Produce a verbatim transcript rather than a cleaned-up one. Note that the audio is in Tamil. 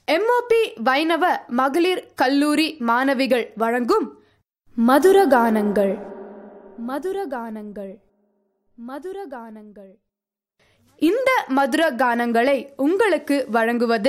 எம்ஓபி வைணவ மகளிர் கல்லூரி மாணவிகள் வழங்கும் மதுரகானங்கள் மதுரகானங்கள் மதுரகானங்கள் இந்த மதுர கானங்களை உங்களுக்கு வழங்குவது